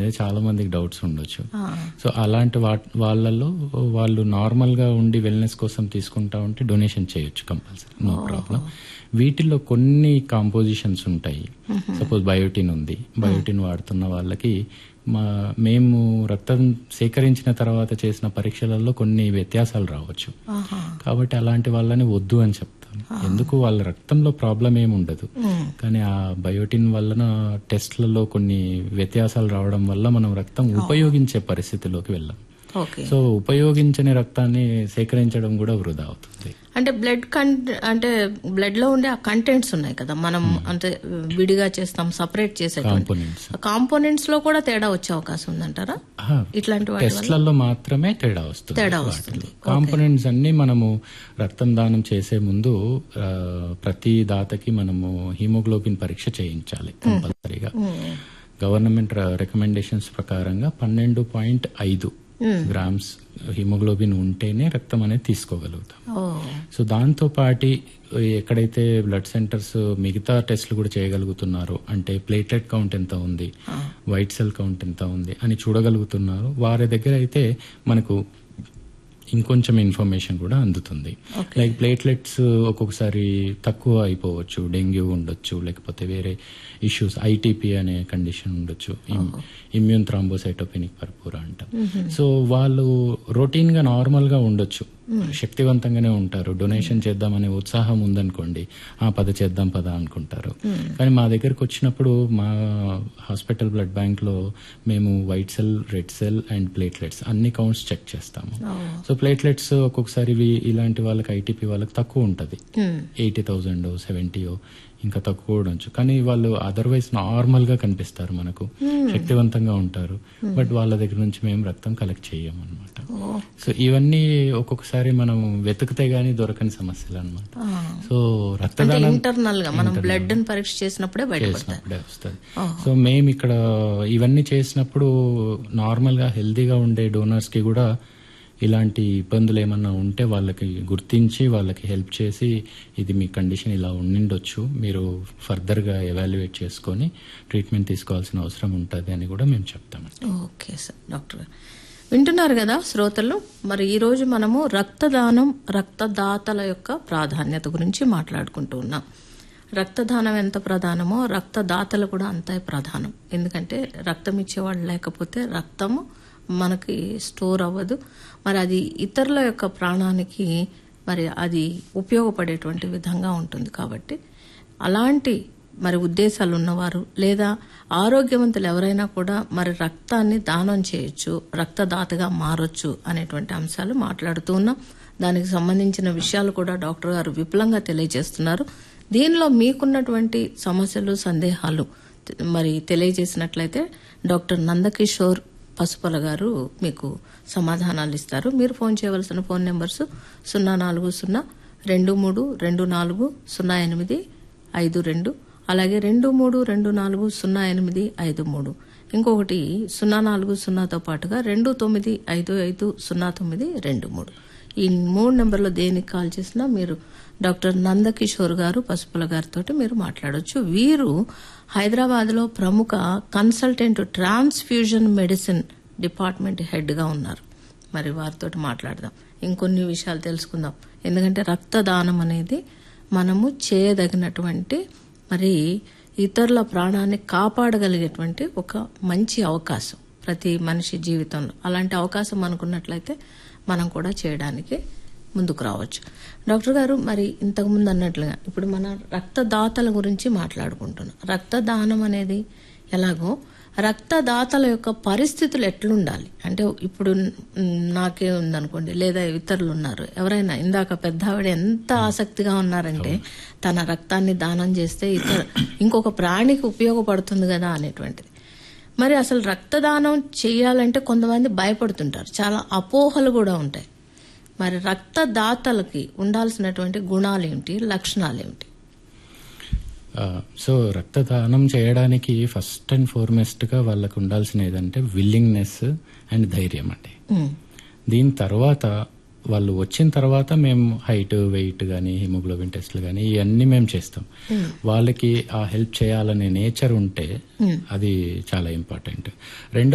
అనేది చాలా మందికి డౌట్స్ ఉండొచ్చు. సో అలాంటి వాళ్ళల్లో వాళ్ళు నార్మల్ గా ఉండి వెల్నెస్ కోసం తీసుకుంటా ఉంటే డొనేషన్ చేయొచ్చు కంపల్సరీ, నో ప్రాబ్లం. వీటిల్లో కొన్ని కాంపోజిషన్స్ ఉంటాయి. సపోజ్ బయోటిన్ ఉంది, బయోటిన్ వాడుతున్న వాళ్ళకి మేము రక్తం సేకరించిన తర్వాత చేసిన పరీక్షలలో కొన్ని వ్యత్యాసాలు రావచ్చు. కాబట్టి అలాంటి వాళ్ళని వద్దు అని చెప్తాను. ఎందుకు, వాళ్ళ రక్తంలో ప్రాబ్లం ఏమి ఉండదు, కానీ ఆ బయోటిన్ వలన టెస్ట్లలో కొన్ని వ్యత్యాసాలు రావడం వల్ల మనం రక్తం ఉపయోగించే పరిస్థితిలోకి వెళ్ళాం. సో ఉపయోగించని రక్తాన్ని సేకరించడం కూడా వృధా అవుతుంది. అంటే అంటే బ్లడ్ లో ఉండే ఆ కంటెంట్స్ ఉన్నాయి కదా, మనం అంటే విడిగా చేస్తాం, సపరేట్ చేసే కాంపోనెంట్స్ లో కూడా తేడా వచ్చే అవకాశం ఉందంటారా? ఇట్లాంటి టెస్ట్లలో మాత్రమే తేడా వస్తుంది. కాంపోనెంట్స్ అన్ని మనము రక్తం దానం చేసే ముందు ప్రతి దాతకి మనము హిమోగ్లోబిన్ పరీక్ష చేయించాలి కంపల్సరీగా. గవర్నమెంట్ రికమెండేషన్స్ ప్రకారంగా 12.5 గ్రామ్స్ హిమోగ్లోబిన్ ఉంటేనే రక్తం అనేది తీసుకోగలుగుతాం. సో దాంతో పాటు ఎక్కడైతే బ్లడ్ సెంటర్స్ మిగతా టెస్ట్లు కూడా చేయగలుగుతున్నారో, అంటే ప్లేట్లెట్ కౌంట్ ఎంత ఉంది, వైట్ సెల్ కౌంట్ ఎంత ఉంది అని చూడగలుగుతున్నారు, వారి దగ్గర అయితే మనకు ఇంకొంచెం ఇన్ఫర్మేషన్ కూడా అందుతుంది. లైక్ ప్లేట్లెట్స్ ఒక్కొక్కసారి తక్కువ అయిపోవచ్చు, డెంగ్యూ ఉండొచ్చు, లేకపోతే వేరే ఇష్యూస్, ఐటీపీ అనే కండిషన్ ఉండొచ్చు, ఇమ్యూన్ థ్రాంబోసైటోపెనిక్ పర్పూరా అంటాం. సో వాళ్ళు రొటీన్ గా నార్మల్ గా ఉండొచ్చు, శక్తివంతంగానే ఉంటారు, డొనేషన్ చేద్దామనే ఉత్సాహం ఉందనుకోండి, పద చేద్దాం పద అనుకుంటారు. కానీ మా దగ్గరకు వచ్చినప్పుడు మా హాస్పిటల్ బ్లడ్ బ్యాంక్ లో మేము white cell, red cell and platelets అన్ని కౌంట్స్ చెక్ చేస్తాము. సో ప్లేట్లెట్స్ ఒక్కొక్కసారి ఇలాంటి వాళ్ళకి, ఐటీపీ వాళ్ళకి తక్కువ ఉంటది, 80,000 70 ఇంకా తక్కువ ఉండొచ్చు. కానీ వాళ్ళు అదర్వైజ్ నార్మల్ గా కనిపిస్తారు మనకు, శక్తివంతంగా ఉంటారు. బట్ వాళ్ళ దగ్గర నుంచి మేము రక్తం కలెక్ట్ చెయ్యం అనమాట. సో ఇవన్నీ ఒక్కొక్కసారి మనం వెతికితే గానీ దొరకని సమస్యలు అనమాట. సో రక్తదానం ఇంటర్నల్ గా మనం బ్లడ్ పరీక్ష చేసినప్పుడే వస్తుంది. సో మేము ఇక్కడ ఇవన్నీ చేసినప్పుడు నార్మల్ గా హెల్దీగా ఉండే డోనర్స్ కి కూడా ఇలాంటి ఇబ్బందులు ఏమన్నా ఉంటే వాళ్ళకి గుర్తించి వాళ్ళకి హెల్ప్ చేసి, ఇది మీ కండిషన్ ఇలా ఉండిండొచ్చు, మీరు ఫర్దర్ గా ఎవాల్యుయేట్ చేసుకొని ట్రీట్మెంట్ తీసుకోవాల్సిన అవసరం ఉంటుంది అని కూడా మేము చెప్తామండి. Okay sir. డాక్టర్ గారు వింటున్నారు కదా శ్రోతలు, మరి ఈ రోజు మనము రక్తదానం, రక్తదాతల యొక్క ప్రాధాన్యత గురించి మాట్లాడుకుంటూ ఉన్నాం. రక్తదానం ఎంత ప్రధానమో రక్తదాతలు కూడా అంతే ప్రధానం. ఎందుకంటే రక్తం ఇచ్చేవాళ్ళు లేకపోతే రక్తము మనకి స్టోర్ అవ్వదు, మరి అది ఇతరుల యొక్క ప్రాణానికి మరి అది ఉపయోగపడేటువంటి విధంగా ఉంటుంది. కాబట్టి అలాంటి మరి ఉద్దేశాలు ఉన్నవారు లేదా ఆరోగ్యవంతులు ఎవరైనా కూడా మరి రక్తాన్ని దానం చేయొచ్చు, రక్తదాతగా మారొచ్చు అనేటువంటి అంశాలు మాట్లాడుతూ ఉన్నాం. దానికి సంబంధించిన విషయాలు కూడా డాక్టర్ గారు విపులంగా తెలియజేస్తున్నారు. దీనిలో మీకున్నటువంటి సమస్యలు, సందేహాలు మరి తెలియజేసినట్లయితే డాక్టర్ నందకిషోర్ పసుపల గారు మీకు సమాధానాలు ఇస్తారు. మీరు ఫోన్ చేయవలసిన ఫోన్ నెంబర్స్ 04024080852, అలాగే 23240853, ఇంకొకటి 040తో పాటుగా 29550923. ఈ 3 నెంబర్లో దేనికి కాల్ చేసినా మీరు డాక్టర్ నందకిషోర్ గారు పసుపుల గారితో మీరు మాట్లాడొచ్చు. వీరు హైదరాబాద్ లో ప్రముఖ consultant transfusion medicine department head గా ఉన్నారు. మరి వారితో మాట్లాడదాం, ఇంకొన్ని విషయాలు తెలుసుకుందాం. ఎందుకంటే రక్తదానం అనేది మనము చేయదగినటువంటి మరి ఇతరుల ప్రాణాన్ని కాపాడగలిగేటువంటి ఒక మంచి అవకాశం ప్రతి మనిషి జీవితంలో. అలాంటి అవకాశం అనుకున్నట్లయితే మనం కూడా చేయడానికి ముందుకు రావచ్చు. డాక్టర్ గారు, మరి ఇంతకుముందు అన్నట్లుగా ఇప్పుడు మన రక్తదాతల గురించి మాట్లాడుకుంటున్నాం. రక్తదానం అనేది ఎలాగో రక్తదాతల యొక్క పరిస్థితులు ఎట్లుండాలి అంటే, ఇప్పుడు నాకే ఉందనుకోండి, లేదా ఇతరులు ఉన్నారు ఎవరైనా, ఇందాక పెద్ద ఆవిడ ఎంత ఆసక్తిగా ఉన్నారంటే తన రక్తాన్ని దానం చేస్తే ఇంకొక ప్రాణికి ఉపయోగపడుతుంది కదా అనేటువంటిది. మరి అసలు రక్తదానం చేయాలంటే కొంతమంది భయపడుతుంటారు, చాలా అపోహలు కూడా ఉంటాయి. మరి రక్తదాతలకి ఉండాల్సినటువంటి గుణాలు ఏమిటి, లక్షణాలు ఏమిటి? సో రక్తదానం చేయడానికి ఫస్ట్ అండ్ ఫార్మోస్ట్ గా వాళ్ళకు ఉండాల్సిన ఏదంటే విల్లింగ్నెస్ అండ్ ధైర్యం అండి. దీని తర్వాత వాళ్ళు వచ్చిన తర్వాత మేము హైట్, వెయిట్ గానీ, హిమోగ్లోబిన్ టెస్ట్లు గానీ ఇవన్నీ మేము చేస్తాం. వాళ్ళకి ఆ హెల్ప్ చేయాలనే నేచర్ ఉంటే అది చాలా ఇంపార్టెంట్.